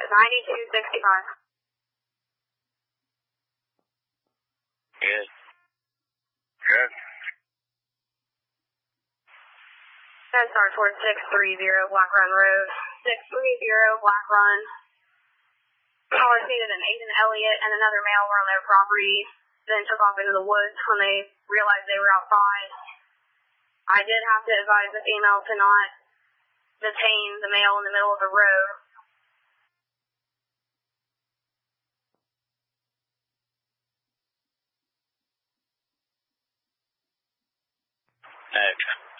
9265. Good. Good. Start towards 630 Black Run Road. 630 Black Run. Callers needed an Aiden Elliott and another male were on their property, then took off into the woods when they realized they were outside. I did have to advise the female to not detain the male in the middle of the road. Okay.